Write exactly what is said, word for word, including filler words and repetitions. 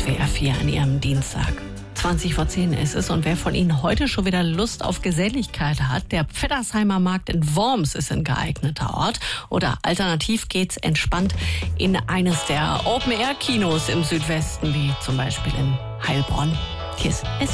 S W R vier an Ihrem Dienstag. zwanzig vor zehn ist es und wer von Ihnen heute schon wieder Lust auf Geselligkeit hat, der Pfeddersheimer Markt in Worms ist ein geeigneter Ort. Oder alternativ geht's entspannt in eines der Open-Air-Kinos im Südwesten, wie zum Beispiel in Heilbronn. Hier ist S